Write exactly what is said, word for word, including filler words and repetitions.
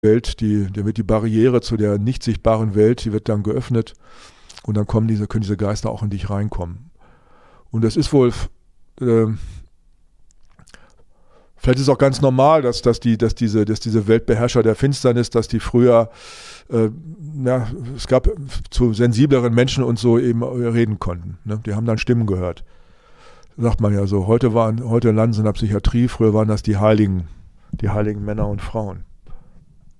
Welt, die, da wird die Barriere zu der nicht sichtbaren Welt, die wird dann geöffnet und dann kommen diese, können diese Geister auch in dich reinkommen. Und das ist wohl, äh, vielleicht ist es auch ganz normal, dass, dass, die, dass, diese, dass diese Weltbeherrscher der Finsternis, dass die früher, äh, ja, es gab zu sensibleren Menschen und so eben reden konnten. Ne? Die haben dann Stimmen gehört. Sagt man ja so, heute, waren, heute landen sie in der Psychiatrie, früher waren das die Heiligen, die heiligen Männer und Frauen.